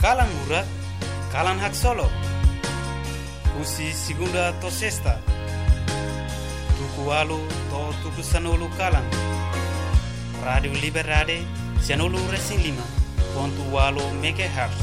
Kalan Murat, Kalan Hak Solo, Usi Segunda to Sexta, Tuku Alu to Tuku Sanulu Kalan, Radio Liberade, Sanulu Racing Lima, ponto Walu Megahertz.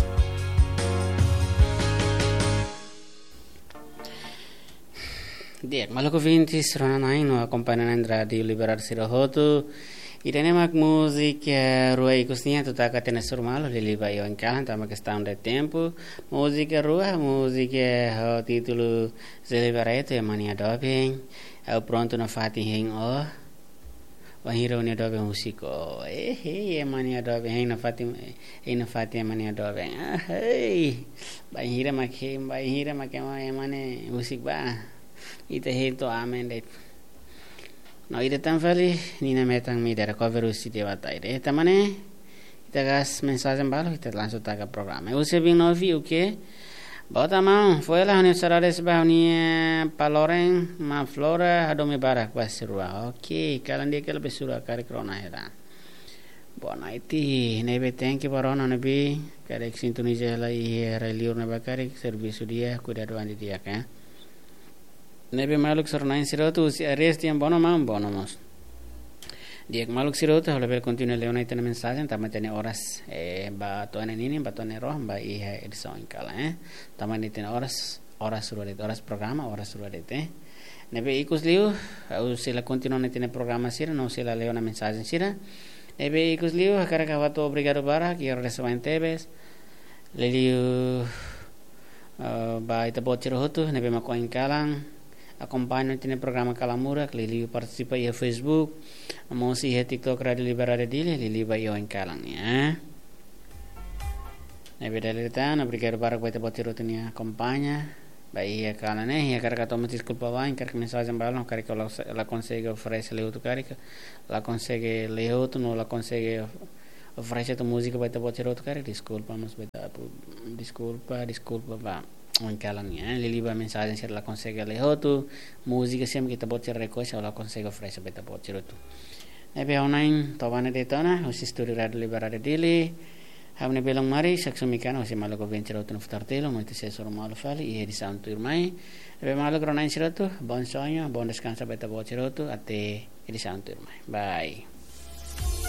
Diek maluku vintis ranai no acompanhando Radio Liberade Sirahoto. Irene mak musik rua ikusnya tu tak katena surmalo lili bayo engkalan tama questão de tempo. Música rua, música o título Zelibareto e mania dobeng. Au pronto na fati heng o. Wahiro ni dobeng musiko. E mania dobeng na fati mania dobeng. Hey. Bahira mak mane musik ba. Ite hito amen det. No ide tan fali ni na metang mi dera cover usi de batai. Tamane ita gas mensagem balo ita lanço taga programa. Use bem novi o que? Bota mão, foi lá onde sarares ba ni paloren ma flora adome barak basirua. Ok, kalandi kel besura kare krona hera. Bona iti nebe thank you barona nebi kare sintonize la i reliur ne bakare serviço dia cuidado andi dia ka. Nebe maluk sornain sirotu si arrest yang bono mos. Diek maluk sirotu hole per continue leona itena mensagem tamatene horas ba toane nini ba toane roh ba i edison kala tamane itena horas programa horas suradete. Nebe ikus liu au sila continue itena programa sira no sila leona mensagem sira. Nebe ikus liu akara kawato obrigado bara ki resoen tebes. Leliu ba ita botiro hotu nebe makoin kalang acompanha no programa Calamura, que Lili participa aí no Facebook, vamos ir TikTok Radio Liberade dele, Lili vai eu em Calang, né? Na verdade tá, na obrigado para que vai ter rotina acompanha, vai a Calang, né? E agora que toma desculpa vai, quer que mensagem bala, não quer que ela consiga oferecer leu tu cara, ela consegue ler outro, não ela consegue oferecer tu música vai ter outro cara, desculpa, mas vai dar desculpa, vai. Engkalangnya liliba mensagem se ela consegue ler outro música sempre kita bot request ela consegue oferecer beta bot outro nebe online tobane detona o sisturi radio liberare dele hamne belang mari saksumikan o se malago venture outro no futartelo muito se soro malo fali e edição turmai nebe malago online siroto bon sonho bon descanso beta bot outro até edição turmai bye.